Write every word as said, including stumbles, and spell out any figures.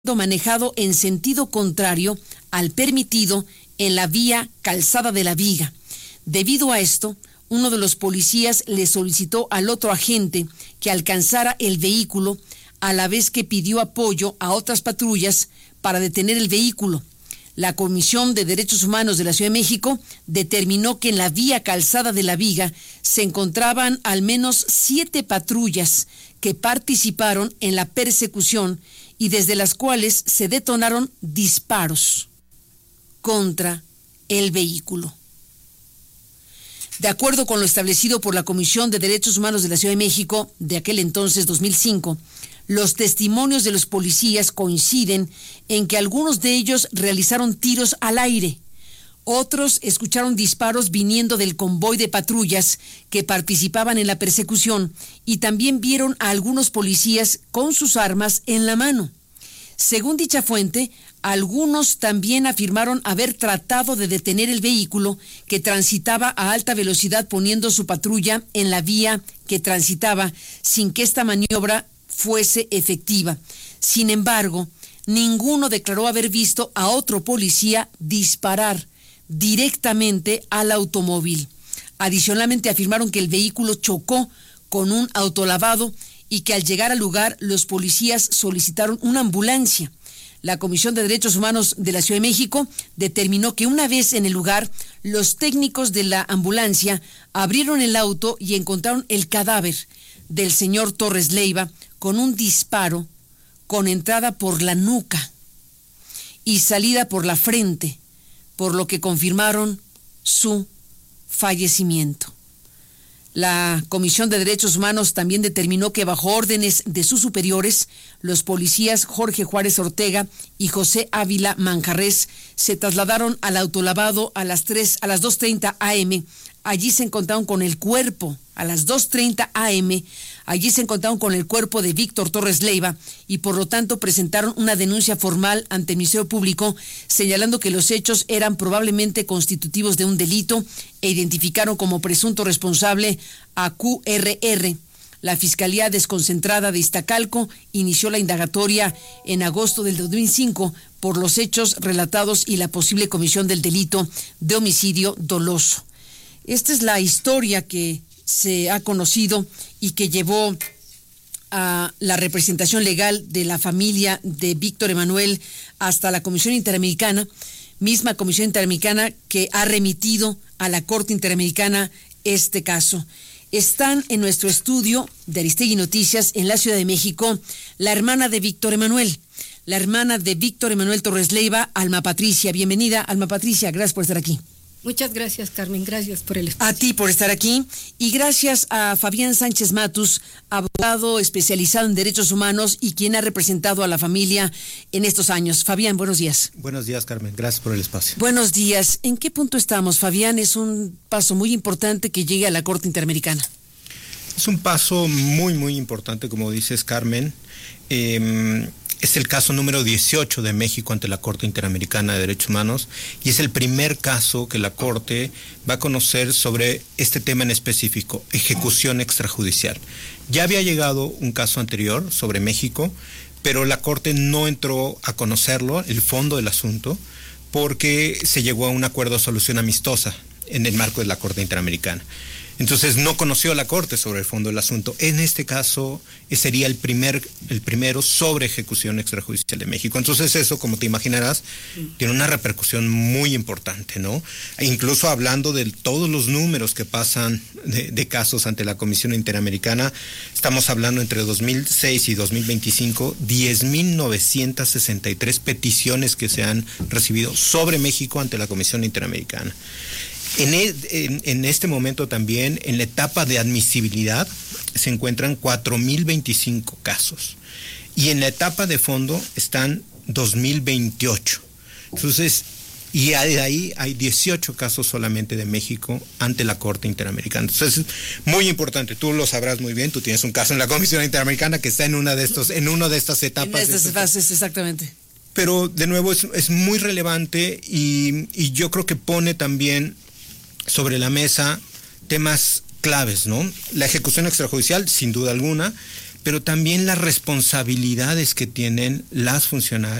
manejado en sentido contrario al permitido en la vía Calzada de la Viga. Debido a esto, uno de los policías le solicitó al otro agente que alcanzara el vehículo, a la vez que pidió apoyo a otras patrullas para detener el vehículo. La Comisión de Derechos Humanos de la Ciudad de México determinó que en la vía Calzada de la Viga se encontraban al menos siete patrullas que participaron en la persecución y desde las cuales se detonaron disparos contra el vehículo. De acuerdo con lo establecido por la Comisión de Derechos Humanos de la Ciudad de México de aquel entonces, dos mil cinco, los testimonios de los policías coinciden en que algunos de ellos realizaron tiros al aire, otros escucharon disparos viniendo del convoy de patrullas que participaban en la persecución y también vieron a algunos policías con sus armas en la mano. Según dicha fuente, algunos también afirmaron haber tratado de detener el vehículo que transitaba a alta velocidad poniendo su patrulla en la vía que transitaba sin que esta maniobra fuese efectiva. Sin embargo, ninguno declaró haber visto a otro policía disparar directamente al automóvil. Adicionalmente afirmaron que el vehículo chocó con un autolavado y que al llegar al lugar los policías solicitaron una ambulancia. La Comisión de Derechos Humanos de la Ciudad de México determinó que una vez en el lugar, los técnicos de la ambulancia abrieron el auto y encontraron el cadáver del señor Torres Leiva con un disparo con entrada por la nuca y salida por la frente, por lo que confirmaron su fallecimiento. La Comisión de Derechos Humanos también determinó que bajo órdenes de sus superiores, los policías Jorge Juárez Ortega y José Ávila Manjarres se trasladaron al autolavado a las tres, a las dos treinta a eme. Allí se encontraron con el cuerpo, a las dos treinta a eme, allí se encontraron con el cuerpo de Víctor Torres Leiva y por lo tanto presentaron una denuncia formal ante el Ministerio Público señalando que los hechos eran probablemente constitutivos de un delito e identificaron como presunto responsable a cu erre erre. La Fiscalía Desconcentrada de Iztacalco inició la indagatoria en agosto del dos mil cinco por los hechos relatados y la posible comisión del delito de homicidio doloso. Esta es la historia que se ha conocido y que llevó a la representación legal de la familia de Víctor Emanuel hasta la Comisión Interamericana, misma Comisión Interamericana que ha remitido a la Corte Interamericana este caso. Están en nuestro estudio de Aristegui Noticias en la Ciudad de México la hermana de Víctor Emanuel, la hermana de Víctor Emanuel Torres Leiva, Alma Patricia. Bienvenida, Alma Patricia, gracias por estar aquí. Muchas gracias, Carmen, gracias por el espacio. A ti por estar aquí y gracias a Fabián Sánchez Matus, abogado especializado en derechos humanos y quien ha representado a la familia en estos años. Fabián, buenos días. Buenos días, Carmen, gracias por el espacio. Buenos días. ¿En qué punto estamos, Fabián? Es un paso muy importante que llegue a la Corte Interamericana. Es un paso muy, muy importante, como dices, Carmen. Eh, Es el caso número dieciocho de México ante la Corte Interamericana de Derechos Humanos y es el primer caso que la Corte va a conocer sobre este tema en específico, ejecución extrajudicial. Ya había llegado un caso anterior sobre México, pero la Corte no entró a conocerlo, el fondo del asunto, porque se llegó a un acuerdo de solución amistosa en el marco de la Corte Interamericana. Entonces no conoció la Corte sobre el fondo del asunto. En este caso sería el primer, el primero sobre ejecución extrajudicial de México. Entonces eso, como te imaginarás, tiene una repercusión muy importante, ¿no? E incluso hablando de todos los números que pasan de, de casos ante la Comisión Interamericana, estamos hablando entre dos mil seis y dos mil veinticinco, diez mil novecientas sesenta y tres peticiones que se han recibido sobre México ante la Comisión Interamericana. En, el, en, en este momento también, en la etapa de admisibilidad, se encuentran cuatro mil veinticinco casos. Y en la etapa de fondo están dos mil veintiocho. Entonces, y de ahí hay dieciocho casos solamente de México ante la Corte Interamericana. Entonces, muy importante, tú lo sabrás muy bien, tú tienes un caso en la Comisión Interamericana que está en una de estos, en una de estas etapas. En estas fases, exactamente. Pero, de nuevo, es, es muy relevante y, y yo creo que pone también sobre la mesa temas claves, ¿no? La ejecución extrajudicial, sin duda alguna, pero también las responsabilidades que tienen las funcionarias